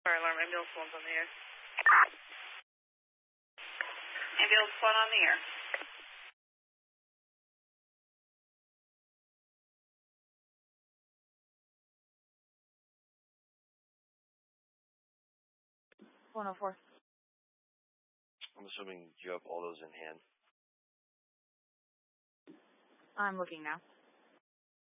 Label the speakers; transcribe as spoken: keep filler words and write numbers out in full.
Speaker 1: Fire alarm, ambulance one's on the air. Ambulance one on the air. one oh four.
Speaker 2: I'm assuming you have all those in hand.
Speaker 1: I'm looking now.